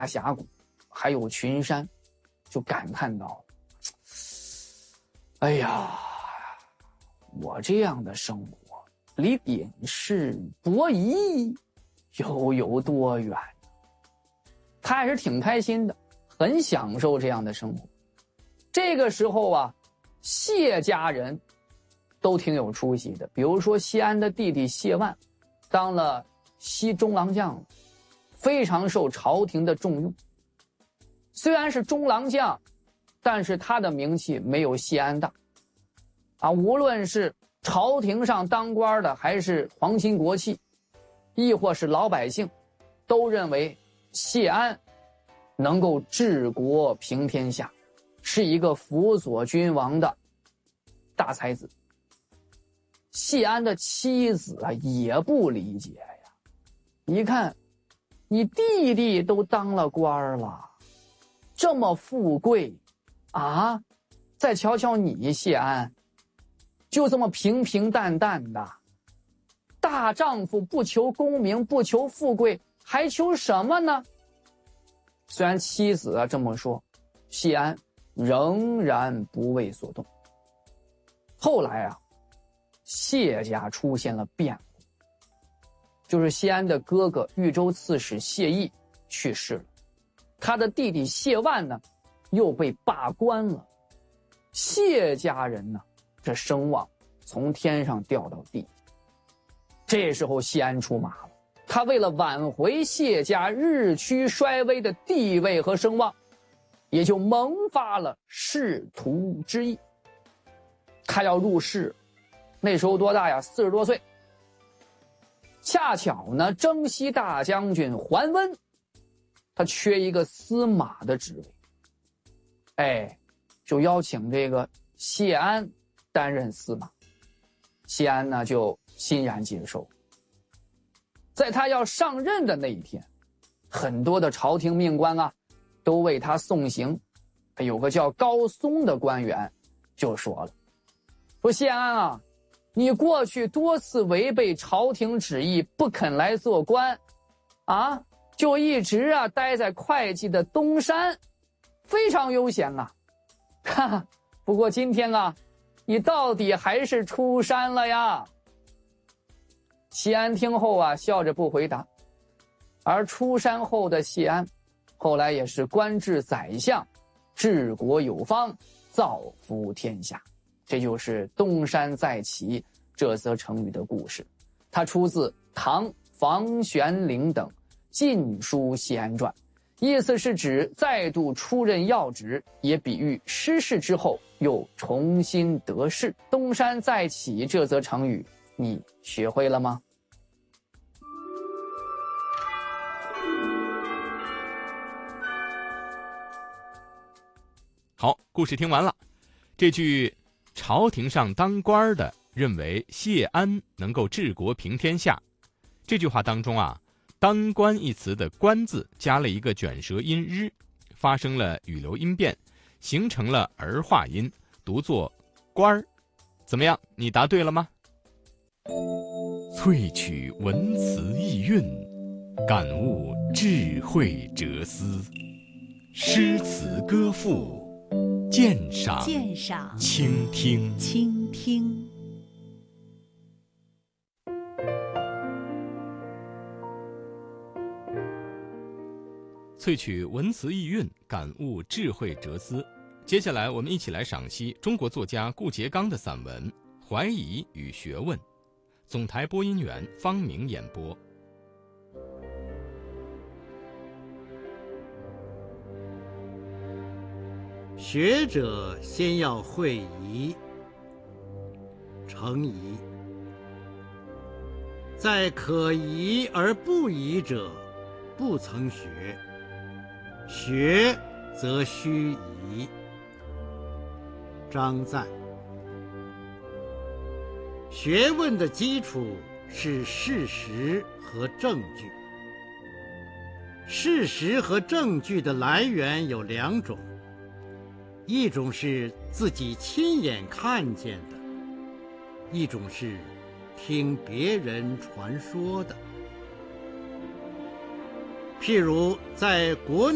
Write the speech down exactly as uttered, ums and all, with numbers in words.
峡谷，还有群山，就感叹道：哎呀，我这样的生活离隐士伯夷又有多远？他还是挺开心的，很享受这样的生活。这个时候啊，谢家人都挺有出息的，比如说谢安的弟弟谢万当了西中郎将了，非常受朝廷的重用。虽然是中郎将，但是他的名气没有谢安大啊。无论是朝廷上当官的，还是皇亲国戚，亦或是老百姓，都认为谢安能够治国平天下，是一个辅佐君王的大才子。谢安的妻子啊也不理解呀，你看你弟弟都当了官了，这么富贵啊，再瞧瞧你谢安，就这么平平淡淡的，大丈夫不求功名，不求富贵，还求什么呢？虽然妻子啊这么说，谢安仍然不为所动。后来啊，谢家出现了变故，就是谢安的哥哥豫州刺史谢毅去世了，他的弟弟谢万呢又被罢官了。谢家人呢这声望从天上掉到地下。这时候谢安出马了，他为了挽回谢家日趋衰微的地位和声望，也就萌发了仕途之意。他要入仕，那时候多大呀？四十多岁。恰巧呢，征西大将军桓温，他缺一个司马的职位，哎，就邀请这个谢安担任司马。谢安呢就欣然接受。在他要上任的那一天，很多的朝廷命官啊都为他送行。有个叫高松的官员就说了，说谢安啊，你过去多次违背朝廷旨意，不肯来做官啊，就一直啊待在会稽的东山，非常悠闲啊。哈哈，不过今天啊，你到底还是出山了呀。谢安听后啊，笑着不回答。而出山后的谢安，后来也是官至宰相，治国有方，造福天下。这就是东山再起这则成语的故事，它出自唐房玄龄等《晋书谢安传》，意思是指再度出任要职，也比喻失势之后又重新得势。东山再起这则成语，你学会了吗？ 好，故事听完了。这句朝廷上当官的认为谢安能够治国平天下，这句话当中啊，当官一词的官字加了一个卷舌音日，发生了语流音变，形成了儿化音，读作官儿。怎么样，你答对了吗？萃取文辞意蕴，感悟智慧哲思，诗词歌赋，鉴赏鉴赏倾听倾听。萃取文辞意蕴，感悟智慧哲思。接下来我们一起来赏析中国作家顾颉刚的散文《怀疑与学问》。总台播音员方明演播。 学者先要会疑、成疑，在可疑而不疑者，不曾学；学则须疑。张赞。学问的基础是事实和证据。事实和证据的来源有两种，一种是自己亲眼看见的，一种是听别人传说的。譬如在国内